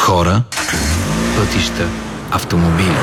хора, пътища, автомобили.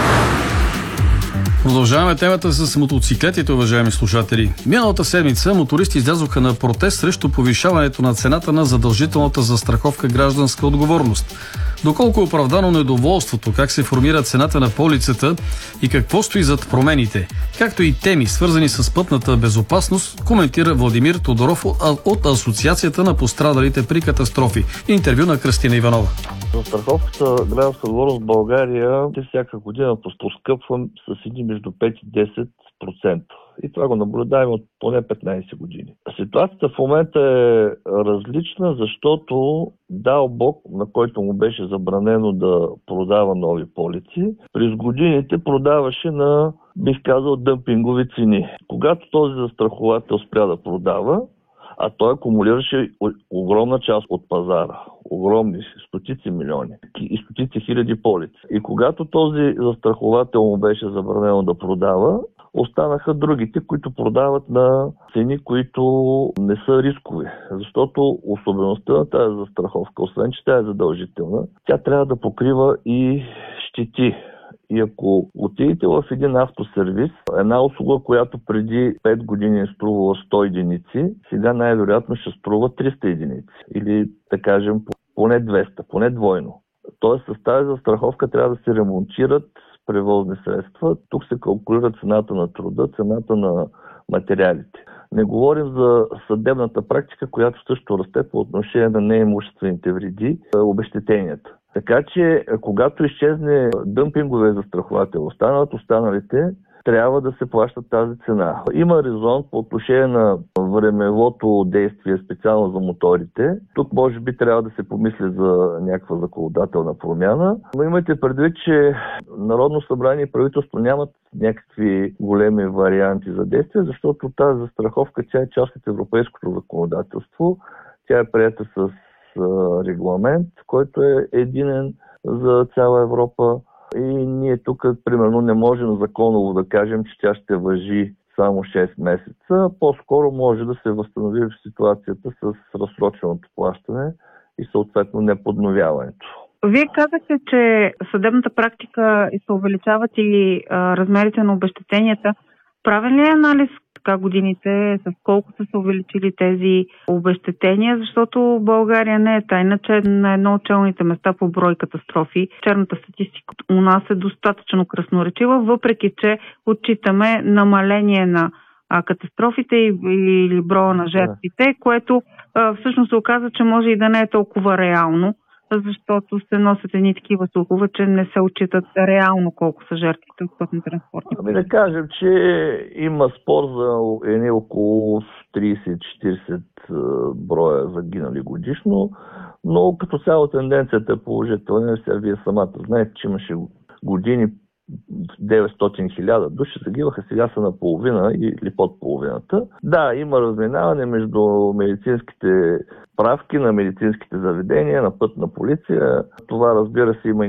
Продължаваме темата с мотоциклетите, уважаеми слушатели. Миналата седмица мотористи излязоха на протест срещу повишаването на цената на задължителната застраховка гражданска отговорност. Доколко е оправдано недоволството, как се формира цената на полицата и какво стои зад промените, както и теми, свързани с пътната безопасност, коментира Владимир Тодоров от Асоциацията на пострадалите при катастрофи. Интервю на Кръстина Иванова. Застраховката гражданска отговорност в България всяка година поскъпва с едни между 5 и 10%. И това го наблюдаваме от поне 15 години. Ситуацията в момента е различна, защото дал Бог, на който му беше забранено да продава нови полици, през годините продаваше на, бих казал, дъмпингови цени. Когато този застраховател спря да продава, а той акумулираше огромна част от пазара. Огромни, стотици милиони и стотици хиляди полици. И когато този застраховател му беше забранено да продава, останаха другите, които продават на цени, които не са рискови. Защото особеността на тази застраховка, освен че тя е задължителна, тя трябва да покрива и щети. И ако отидете в един автосервис, една услуга, която преди 5 години е струвала 100 единици, сега най-вероятно ще струва 300 единици. Или, да кажем, поне 200, поне двойно. Тоест с тази застраховка трябва да се ремонтират превозни средства. Тук се калкулира цената на труда, цената на материалите. Не говорим за съдебната практика, която също расте по отношение на неимуществените вреди, обезщетенията. Така че, когато изчезне дъмпинговия застраховател, останалите трябва да се плащат тази цена. Има резон по отношение на времевото действие, специално за моторите. Тук може би трябва да се помисли за някаква законодателна промяна. Но имайте предвид, че Народно събрание и правителство нямат някакви големи варианти за действие, защото тази застраховка тя е част от европейското законодателство. Тя е приета с регламент, който е единен за цяла Европа. И ние тук, примерно, не можем законово да кажем, че тя ще важи само 6 месеца. По-скоро може да се възстанови в ситуацията с разсроченото плащане и съответно неподновяването. Вие казахте, че съдебната практика се увеличават и размерите на обезщетенията. Правен ли е анализ така годините, с колко са се увеличили тези обезщетения, защото България не е тайна, че на едно от челните места по брой катастрофи. Черната статистика у нас е достатъчно красноречива, въпреки че отчитаме намаление на катастрофите или броя на жертвите, което всъщност се оказа, че може и да не е толкова реално, защото се носят едни такива слухове, че не се отчитат реално колко са жертвите от пътни транспортни. Ами да кажем, че има спор за едни около 30-40 броя загинали годишно, но като цяло тенденцията е положителна. Сега вие самата знаете, че имаше години 900,000 души загиваха, сега са на половина или под половината. Да, има разминаване между медицинските правки на медицинските заведения, на пътна полиция. Това, разбира се, има